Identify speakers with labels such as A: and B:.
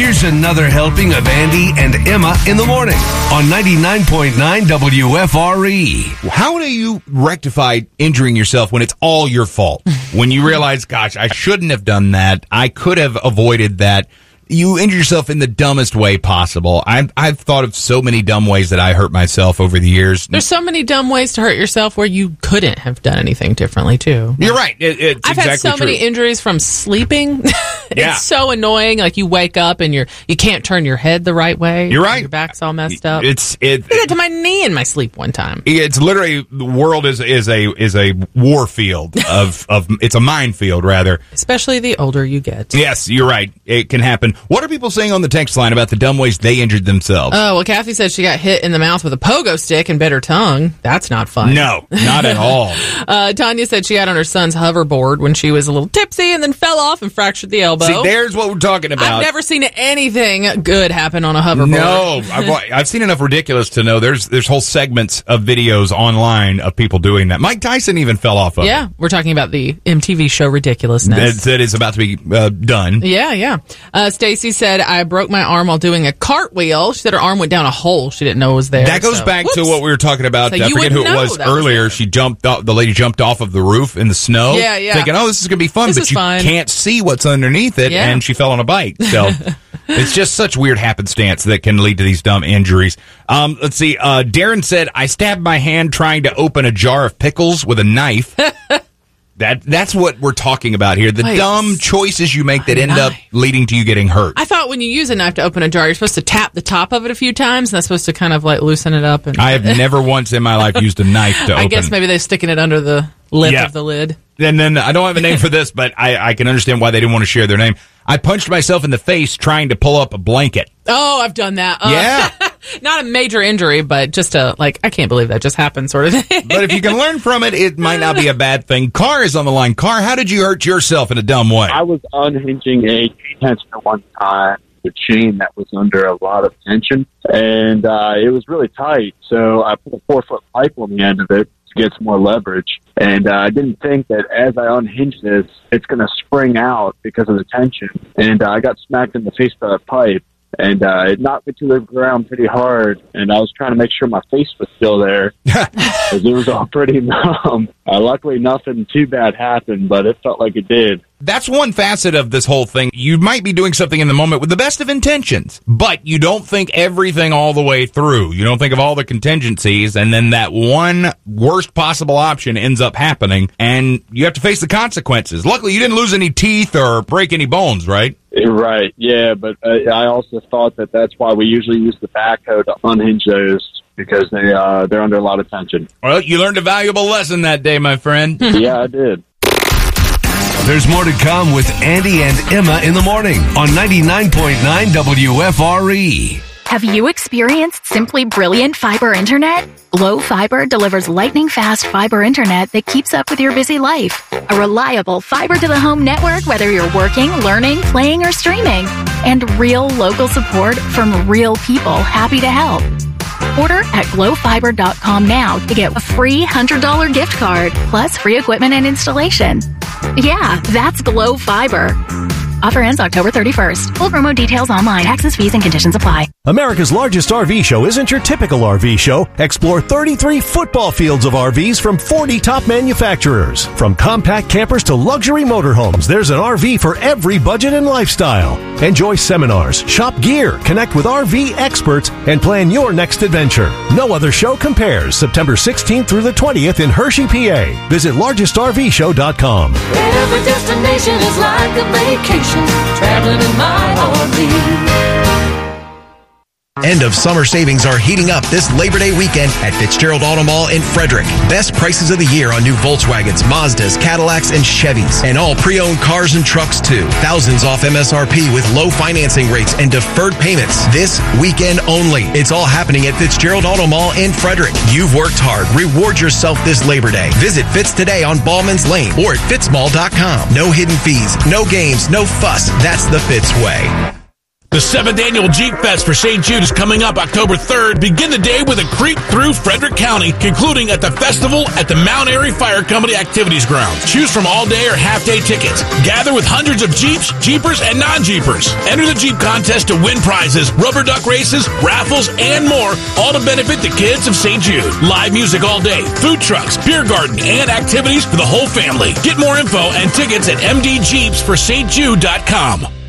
A: Here's another helping of Andy and Emma in the morning on 99.9 WFRE.
B: How do you rectify injuring yourself when it's all your fault? When you realize, gosh, I shouldn't have done that. I could have avoided that. You injure yourself in the dumbest way possible. I've thought of so many dumb ways that I hurt myself over the years.
C: There's so many dumb ways to hurt yourself where you couldn't have done anything differently, too.
B: You're right. It's
C: I've had so many injuries from sleeping. It's so annoying. Like, you wake up and you can't turn your head the right way.
B: You're right.
C: Your back's all messed up.
B: I
C: did that to my knee in my sleep one time.
B: It's literally, the world is a war field of it's a minefield, rather.
C: Especially the older you get.
B: Yes, you're right. It can happen. What are people saying on the text line about the dumb ways they injured themselves?
C: Oh, well, Kathy said she got hit in the mouth with a pogo stick and bit her tongue. That's not fun.
B: No, not at all.
C: Tanya said she got on her son's hoverboard when she was a little tipsy and then fell off and fractured the elbow.
B: See, there's what we're talking about.
C: I've never seen anything good happen on a hoverboard.
B: No, I've seen enough ridiculous to know there's whole segments of videos online of people doing that. Mike Tyson even fell off of it.
C: Yeah, we're talking about the MTV show Ridiculousness.
B: That is about to be done.
C: Yeah. Stacy said, I broke my arm while doing a cartwheel. She said her arm went down a hole she didn't know was there.
B: That goes back to what we were talking about.
C: So
B: I forget who it was earlier. The lady jumped off of the roof in the snow.
C: Yeah.
B: Thinking, this is going to be fun, but you can't see what's underneath it, and she fell on a bike. So it's just such weird happenstance that can lead to these dumb injuries. Let's see. Darren said, I stabbed my hand trying to open a jar of pickles with a knife. That's what we're talking about here. The dumb choices you make that end up leading to you getting hurt.
C: I thought when you use a knife to open a jar, you're supposed to tap the top of it a few times, and that's supposed to kind of like loosen it up.
B: I have never once in my life used a knife to open.
C: I guess maybe they're sticking it under the lip of the lid.
B: And then I don't have a name for this, but I can understand why they didn't want to share their name. I punched myself in the face trying to pull up a blanket.
C: Oh, I've done that.
B: Yeah.
C: Not a major injury, but just I can't believe that just happened sort of thing.
B: But if you can learn from it, it might not be a bad thing. Carr is on the line. Carr, how did you hurt yourself in a dumb way?
D: I was unhinging a tensioner one time, the chain that was under a lot of tension, and it was really tight. So I put a 4-foot pipe on the end of it to get some more leverage. And I didn't think that as I unhinge this, it's going to spring out because of the tension. And I got smacked in the face by that pipe. And it knocked me to the ground pretty hard, and I was trying to make sure my face was still there, because it was all pretty numb. Luckily, nothing too bad happened, but it felt like it did.
B: That's one facet of this whole thing. You might be doing something in the moment with the best of intentions, but you don't think everything all the way through. You don't think of all the contingencies, and then that one worst possible option ends up happening, and you have to face the consequences. Luckily, you didn't lose any teeth or break any bones, right?
D: Right, yeah, but I also thought that that's why we usually use the backhoe to unhinge those, because they're under a lot of tension.
B: Well, you learned a valuable lesson that day, my friend.
D: Yeah, I did.
A: There's more to come with Andy and Emma in the morning on 99.9 WFRE.
E: Have you experienced simply brilliant fiber internet? Glow Fiber delivers lightning-fast fiber internet that keeps up with your busy life. A reliable fiber-to-the-home network, whether you're working, learning, playing, or streaming. And real local support from real people happy to help. Order at glowfiber.com now to get a free $100 gift card, plus free equipment and installation. Yeah, that's Glow Fiber. Offer ends October 31st. Full promo details online. Taxes, fees, and conditions apply.
F: America's largest RV show isn't your typical RV show. Explore 33 football fields of RVs from 40 top manufacturers. From compact campers to luxury motorhomes, there's an RV for every budget and lifestyle. Enjoy seminars, shop gear, connect with RV experts, and plan your next adventure. No other show compares. September 16th through the 20th in Hershey, PA. Visit largestrvshow.com.
G: Every destination is like a vacation. Traveling in my RV.
H: End of summer savings are heating up this Labor Day weekend at Fitzgerald Auto Mall in Frederick. Best prices of the year on new Volkswagens, Mazdas, Cadillacs, and Chevys. And all pre-owned cars and trucks too. Thousands off MSRP with low financing rates and deferred payments. This weekend only. It's all happening at Fitzgerald Auto Mall in Frederick. You've worked hard. Reward yourself this Labor Day. Visit Fitz today on Ballman's Lane or at fitzmall.com. No hidden fees, no games, no fuss. That's the Fitz way.
I: The 7th Annual Jeep Fest for St. Jude is coming up October 3rd. Begin the day with a creep through Frederick County, concluding at the festival at the Mount Airy Fire Company Activities Grounds. Choose from all-day or half-day tickets. Gather with hundreds of Jeeps, Jeepers, and non-Jeepers. Enter the Jeep contest to win prizes, rubber duck races, raffles, and more, all to benefit the kids of St. Jude. Live music all day, food trucks, beer garden, and activities for the whole family. Get more info and tickets at mdjeepsforstjude.com.